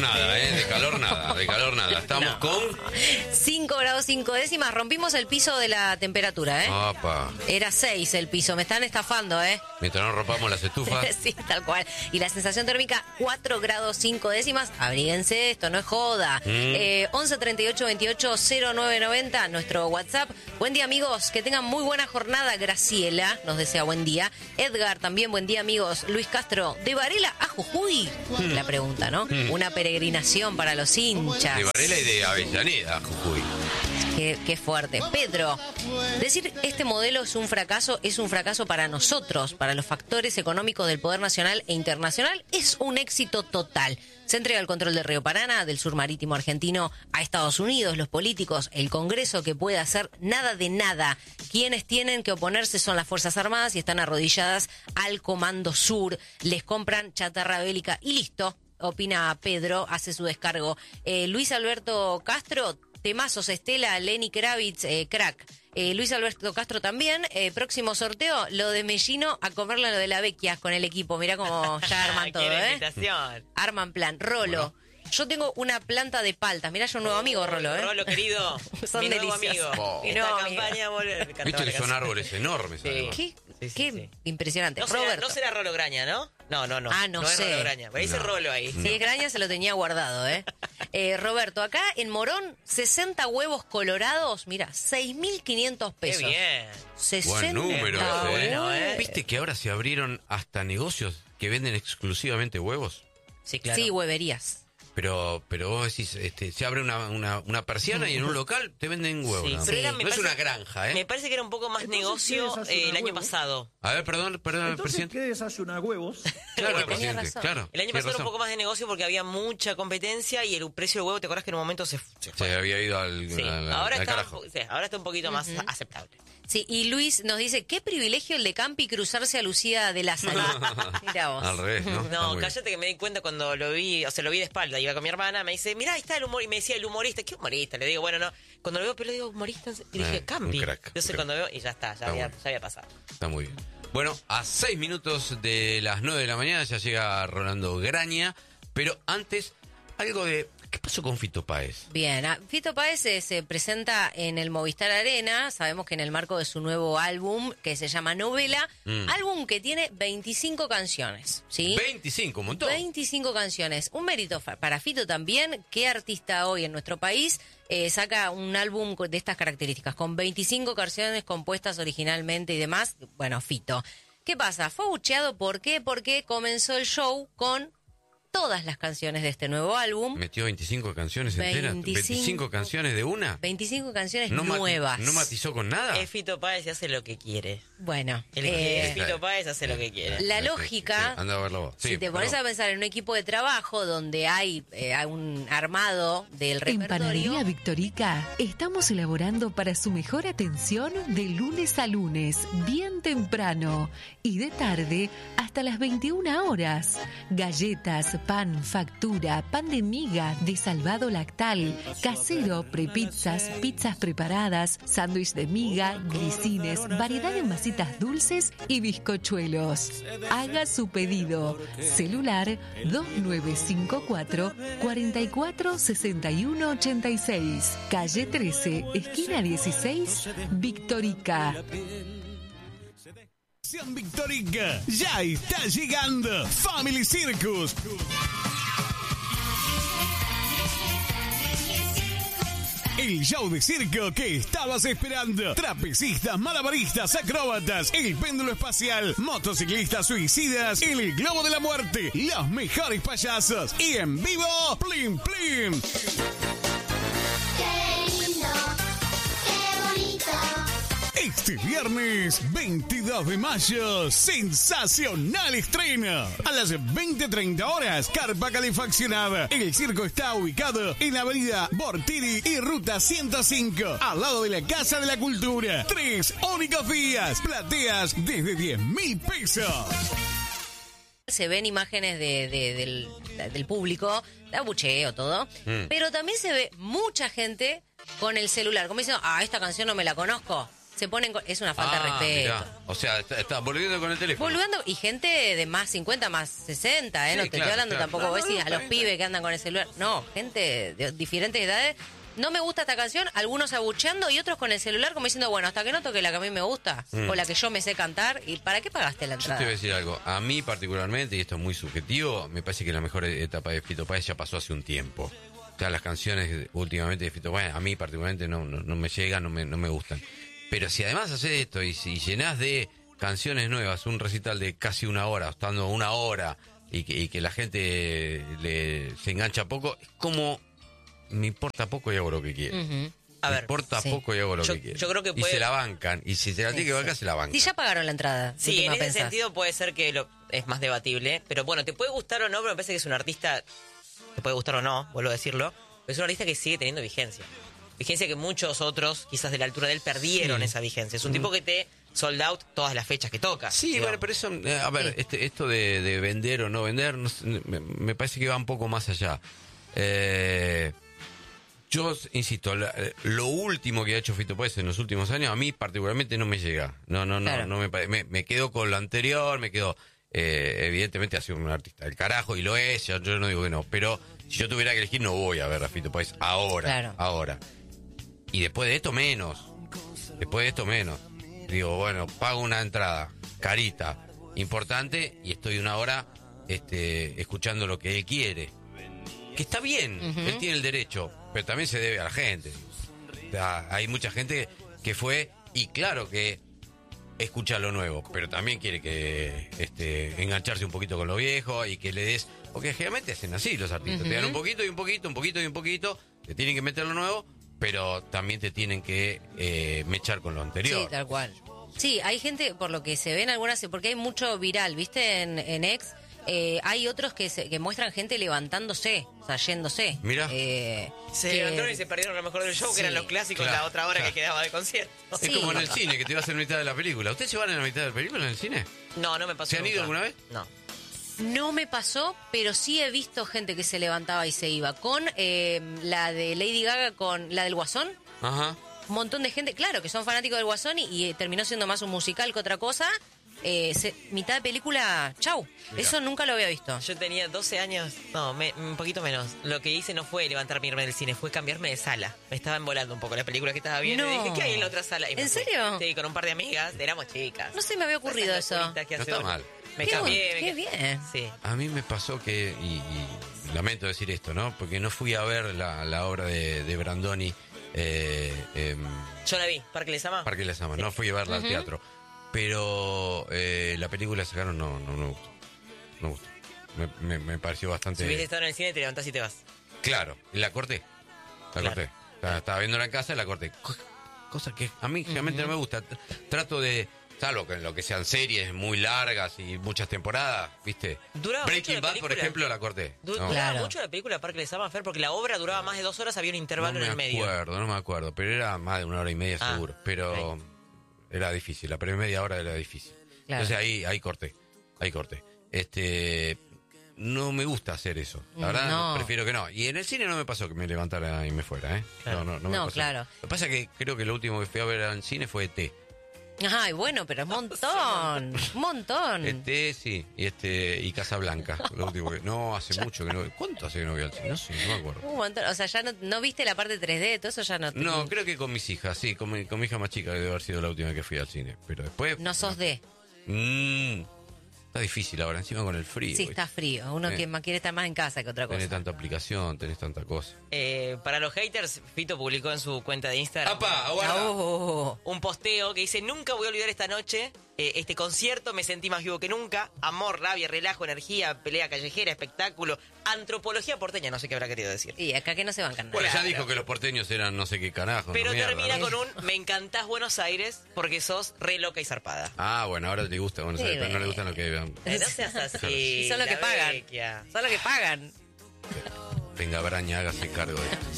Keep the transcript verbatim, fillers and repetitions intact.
nada, ¿eh? De calor nada, de calor nada. Estamos no. con... cinco grados cinco décimas, rompimos el piso de la temperatura, ¿eh? Opa. Era seis el piso, me están estafando, ¿eh? Mientras no rompamos las estufas. Sí, tal cual. Y la sensación térmica, cuatro grados cinco décimas. Abríguense, esto no es joda. Mm. Eh, once treinta y ocho veintiocho cero nueve noventa, nuestro WhatsApp. Buen día, amigos, que tengan muy buena jornada. Graciela nos desea buen día. Edgar, también buen día, amigos. Luis Castro, ¿de Varela a Jujuy? Mm. La pregunta, ¿no? Mm. Una peregrinación para los hinchas. De Varela y de Avellaneda a Jujuy. Qué, qué fuerte. Pedro, decir este modelo es un fracaso, es un fracaso para nosotros, para los factores económicos del poder nacional e internacional, es un éxito total. Se entrega el control del río Paraná, del sur marítimo argentino, a Estados Unidos, los políticos, el Congreso que puede hacer nada de nada. Quienes tienen que oponerse son las Fuerzas Armadas y están arrodilladas al Comando Sur. Les compran chatarra bélica y listo, opina Pedro, hace su descargo. Eh, Luis Alberto Castro, temazos, Estela, Lenny Kravitz, eh, crack. Eh, Luis Alberto Castro también, eh, próximo sorteo, lo de Mellino a comerlo lo de la Vecchia con el equipo. Mirá cómo ya arman todo, ¿eh? Arman plan. Rolo. Bueno. Yo tengo una planta de paltas. Mirá, yo un nuevo amigo, Rolo, ¿eh? Rolo, querido. Son mi nuevo deliciosos. amigo. Oh. Esta nuevo campaña, amigo. volver. Viste que son árboles enormes. Sí. ¿Qué? Sí, sí, Qué sí. impresionante. No será, Roberto. no será Rolo Graña, ¿no? No, no, no. Ah, no, no sé. es Rolo Graña. Me dice no. Rolo ahí. Si es Graña, se lo tenía guardado, ¿eh? eh Roberto, acá en Morón, sesenta huevos colorados, mira, seis mil quinientos pesos. Qué bien. sesenta Buen número, ah, ¿eh? bueno, ¿eh? ¿Viste que ahora se abrieron hasta negocios que venden exclusivamente huevos? Sí, claro. Sí, hueverías. Pero pero vos decís, este, se abre una, una, una persiana y en un local te venden huevos. Sí, ¿no? pero era, no me es parece, una granja, ¿eh? Me parece que era un poco más Entonces, negocio eh, el año huevos? pasado. A ver, perdón, perdón, Entonces, presidente. ¿qué desayuna huevos? Claro, Tenía presidente, razón. claro. El año pasado era un poco más de negocio porque había mucha competencia y el precio del huevo, ¿te acuerdas que en un momento se, se fue? Se había ido al, Sí. al, al, ahora, al está, carajo. sí, ahora está un poquito más Uh-huh. aceptable. Sí, y Luis nos dice, qué privilegio el de Campi cruzarse a Lucía de Lázaro. Mira vos. Al revés, ¿no? Está No, muy cállate que me di cuenta cuando lo vi, o sea, lo vi de espalda, iba con mi hermana, me dice, mirá, ahí está el humor, y me decía el humorista, ¿qué humorista? Le digo, bueno, no, cuando lo veo, pero le digo, humorista, y dije, Eh, Campi. un crack, Entonces un cuando veo, y ya está, ya, Está había, bueno. ya había pasado. Está muy bien. Bueno, a seis minutos de las nueve de la mañana ya llega Rolando Graña, pero antes, algo de... ¿Qué pasó con Fito Páez? Bien, ah, Fito Páez se, se presenta en el Movistar Arena, sabemos que en el marco de su nuevo álbum, que se llama Novela, mm. álbum que tiene veinticinco canciones, ¿sí? veinticinco, un montón. veinticinco canciones, un mérito para Fito también. ¿Qué artista hoy en nuestro país eh, saca un álbum de estas características, con veinticinco canciones compuestas originalmente y demás? Bueno, Fito. ¿Qué pasa? Fue abucheado, ¿por qué? Porque comenzó el show con... todas las canciones de este nuevo álbum. ¿Metió veinticinco canciones enteras? ¿veinticinco canciones de una? veinticinco canciones no nuevas. Mati- ¿No matizó con nada? Es Fito Páez y hace lo que quiere. Bueno. El eh, Fito Páez hace lo que quiere. La Sí, lógica, sí, anda a verlo vos. Sí, si te pones perdón. a pensar en un equipo de trabajo donde hay, eh, hay un armado del En Panadería repertorio... Victorica estamos elaborando para su mejor atención de lunes a lunes, bien temprano, y de tarde hasta las veintiuna horas. Galletas, pan, factura, pan de miga, de salvado lactal, casero, prepizzas, pizzas preparadas, sándwich de miga, grisines, variedad de masitas dulces y bizcochuelos. Haga su pedido. Celular dos nueve cinco cuatro, cuatro cuatro seis uno ocho seis. Calle trece, esquina dieciséis, Victorica. Victorica, ya está llegando Family Circus. El show de circo que estabas esperando. Trapecistas, malabaristas, acróbatas, el péndulo espacial, motociclistas suicidas, el globo de la muerte, los mejores payasos y en vivo, Plim Plim. Qué lindo, qué bonito. Este viernes veintidós de mayo, sensacional estreno. A las veinte treinta horas, carpa calefaccionada. El circo está ubicado en la avenida Bortiri y ruta ciento cinco, al lado de la Casa de la Cultura. Tres únicos días, plateas desde diez mil pesos. Se ven imágenes de, de- del, del público, de abucheo, todo, Mm. pero también se ve mucha gente con el celular, como diciendo, ah, esta canción no me la conozco. se ponen con- es una falta de Ah, respeto. mirá. O sea, está, está volviendo con el teléfono. Volviendo, y gente de más cincuenta, más sesenta, ¿eh? Sí, no te claro, estoy hablando claro. tampoco, No, vos no, decís no, a está los bien, pibes está bien. que andan con el celular. No, gente de diferentes edades. No me gusta esta canción, algunos abucheando y otros con el celular como diciendo, bueno, hasta que no toque la que a mí me gusta, Mm. o la que yo me sé cantar, ¿y para qué pagaste la Yo te entrada? voy a decir algo. A mí particularmente, y esto es muy subjetivo, me parece que la mejor etapa de Fito Páez ya pasó hace un tiempo. O sea, las canciones últimamente de Fito Páez, a mí particularmente no, no, no me llegan, no me, no me gustan. Pero si además haces esto y si llenás de canciones nuevas un recital de casi una hora, estando una hora, y que, y que la gente le, se engancha poco, es como... Me importa poco y hago lo que quiero. Ujú. A me ver, importa sí. poco y hago lo Yo- que quiero. yo creo que Y puede- se la bancan. Y si se la tiene que bancar, se la bancan. Si ya pagaron la entrada, Sí, última en ese pensás. sentido puede ser que lo, es más debatible. Pero bueno, te puede gustar o no, pero me parece que es un artista. Te puede gustar o no, vuelvo a decirlo. Pero es un artista que sigue teniendo vigencia. Vigencia que muchos otros, quizás de la altura de él, perdieron Sí. esa vigencia. Es un tipo que te sold out todas las fechas que toca. Sí, digamos. bueno, pero eso, eh, a ver, Sí. este, esto de, de vender o no vender, no sé, me, me parece que va un poco más allá. Eh, yo insisto, la- lo último que ha hecho Fito Páez en los últimos años, a mí particularmente no me llega. No, no, no, Claro. no me, pare- me, me quedo con lo anterior, me quedo, eh, evidentemente ha sido un artista del carajo y lo es, yo, yo no digo que no, pero si yo tuviera que elegir no voy a ver a Fito Páez ahora, Claro. ahora. Y después de esto menos. Después de esto menos. Digo, bueno, pago una entrada carita, importante, y estoy una hora este, escuchando lo que él quiere. Que está bien, Ujú. él tiene el derecho, pero también se debe a la gente. O sea, hay mucha gente que fue, y claro que escucha lo nuevo, pero también quiere que este, engancharse un poquito con lo viejo y que le des... Porque generalmente hacen así los artistas, te dan un poquito y un poquito, un poquito y un poquito, te tienen que meter lo nuevo, pero también te tienen que eh, mechar con lo anterior. Sí, tal cual. Sí, hay gente, por lo que se ven algunas, porque hay mucho viral, ¿viste? En, en X, eh, hay otros que, se- que muestran gente levantándose, o sea, yéndose. Mirá. Eh, Se que- levantaron y se perdieron lo mejor del show, Sí. que eran los clásicos, Claro, la otra hora claro. que quedaba de concierto. Es Sí. como en el cine, que te vas en la mitad de la película. ¿Ustedes se van en la mitad de la película en el cine? No, no me pasó. ¿Se han ido nunca. alguna vez? No. No me pasó, pero sí he visto gente que se levantaba y se iba. Con eh, la de Lady Gaga, con la del Guasón, Ajá. un montón de gente, claro, que son fanáticos del Guasón y, y, eh, terminó siendo más un musical que otra cosa. Eh, se- mitad de película, chau. Mirá. Eso nunca lo había visto. Yo tenía doce años, no, me- un poquito menos. Lo que hice no fue levantarme y irme del cine, fue cambiarme de sala. Me estaban volando un poco la película que estaba viendo. No. Y dije, ¿qué hay en la otra sala? Y me ¿En fui. serio? Sí, con un par de amigas, éramos chicas. No se me había ocurrido Esas eso. locuritas que No hace está uno. mal. Me Qué cambié. bu- me qué ca- bien. Sí. A mí me pasó que, y, y lamento decir esto, ¿no? Porque no fui a ver la, la obra de, de Brandoni, eh, em, Yo la vi, Parque Les Ama. Parque Les Ama, no fui a verla al teatro. Pero eh, la película que sacaron no, no me gustó. No me gustó. Me, me- me pareció bastante... Si hubiese estado en el cine, te levantás y te vas. Claro, y la corté. La Claro. corté. Estaba- Estaba viéndola en casa y la corté. Co- Cosa que a mí realmente no me gusta. Trato de... Salvo que en lo que sean series muy largas y muchas temporadas, ¿viste? Duraba mucho Breaking la Bad, por película. ejemplo, la corté. Du- No. Duraba Claro. mucho la película Parque Les Ama, Fer, porque la obra duraba más de dos horas, había un intervalo No en me el medio. acuerdo, no me acuerdo, pero era más de una hora y media Ah, seguro. Pero ok. era difícil, la primera media hora era difícil. Claro. Entonces ahí, ahí corté, ahí corté. Este, no me gusta hacer eso. La verdad, No. prefiero que no. Y en el cine no me pasó que me levantara y me fuera, ¿eh? Claro. No, no, no me No, pasó. claro. Lo que pasa es que creo que lo último que fui a ver en cine fue E T. Ay, bueno, pero es un montón, un montón. E T, sí, y este y Casablanca. Lo último que, no, hace mucho que no. ¿Cuánto hace que no voy al cine? No sé, no me acuerdo. Un montón. O sea, ya no, no viste la parte tres D, todo eso ya no. No, creo que con mis hijas, sí, con mi, con mi hija más chica, que debe haber sido la última que fui al cine. Pero después. No sos de. Mm, está difícil ahora, encima con el frío. Sí, está frío. Uno Sí. que más quiere estar más en casa que otra cosa. Tenés tanta aplicación, tenés tanta cosa. Eh, para los haters, Fito publicó en su cuenta de Instagram ¡Apa! Aguarda. Oh. un posteo que dice: nunca voy a olvidar esta noche, eh, este concierto, me sentí más vivo que nunca. Amor, rabia, relajo, energía, pelea callejera, espectáculo, antropología porteña, no sé qué habrá querido decir. Y acá que no se bancan nada. Bueno, ya Claro. dijo que los porteños eran no sé qué carajo. Pero no mierda, termina ¿no? con un: me encantás Buenos Aires porque sos re loca y zarpada. Ah, bueno, ahora le gusta, bueno, Sí, pero no bueno. le gustan lo que Eh, no seas así. Y son los que la pagan. vecchia. Son los que pagan. venga Braña, hágase cargo de esto.